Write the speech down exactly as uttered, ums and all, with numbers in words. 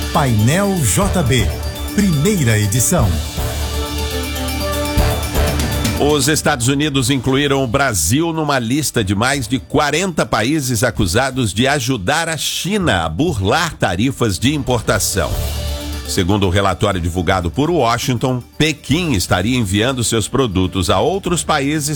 Painel J B, primeira edição. Os Estados Unidos incluíram o Brasil numa lista de mais de quarenta países acusados de ajudar a China a burlar tarifas de importação. Segundo o relatório divulgado por Washington, Pequim estaria enviando seus produtos a outros países